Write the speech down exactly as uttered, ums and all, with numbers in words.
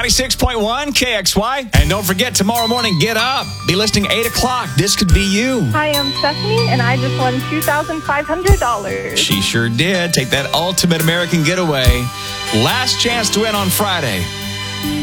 ninety-six point one K X Y. And don't forget, tomorrow morning, get up. Be listening eight o'clock. This could be you. Hi, I'm Stephanie, and I just won two thousand five hundred dollars. She sure did. Take that ultimate American getaway. Last chance to win on Friday.